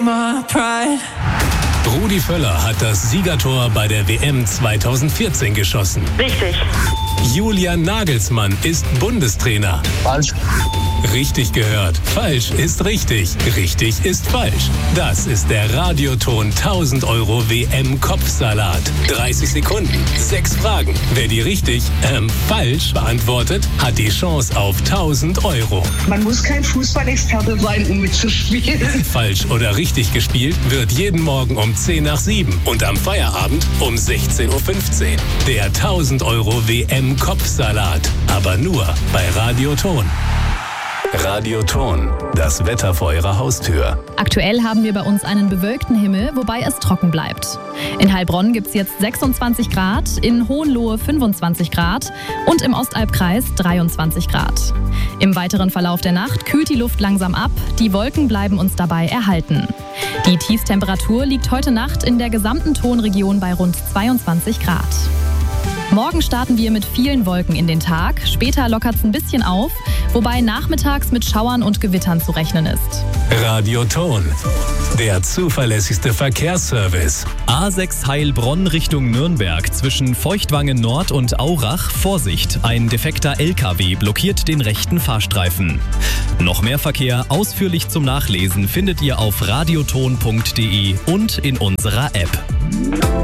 Rudi Völler hat das Siegertor bei der WM 2014 geschossen. Richtig. Julian Nagelsmann ist Bundestrainer. Falsch. Richtig gehört. Falsch ist richtig. Richtig ist falsch. Das ist der Radioton 1000 € WM-Kopfsalat. 30 Sekunden, 6 Fragen. Wer die richtig, falsch beantwortet, hat die Chance auf 1000 €. Man muss kein Fußballexperte sein, um mitzuspielen. Falsch oder richtig gespielt wird jeden Morgen um 10 nach 7 und am Feierabend um 16:15 Uhr. Der 1000 € WM-Kopfsalat. Aber nur bei Radioton. Radioton, das Wetter vor Ihrer Haustür. Aktuell haben wir bei uns einen bewölkten Himmel, wobei es trocken bleibt. In Heilbronn gibt es jetzt 26 Grad, in Hohenlohe 25 Grad und im Ostalbkreis 23 Grad. Im weiteren Verlauf der Nacht kühlt die Luft langsam ab, die Wolken bleiben uns dabei erhalten. Die Tiefstemperatur liegt heute Nacht in der gesamten Tonregion bei rund 22 Grad. Morgen starten wir mit vielen Wolken in den Tag, später lockert es ein bisschen auf, wobei nachmittags mit Schauern und Gewittern zu rechnen ist. Radioton, der zuverlässigste Verkehrsservice. A6 Heilbronn Richtung Nürnberg zwischen Feuchtwangen Nord und Aurach. Vorsicht, ein defekter LKW blockiert den rechten Fahrstreifen. Noch mehr Verkehr ausführlich zum Nachlesen findet ihr auf radioton.de und in unserer App.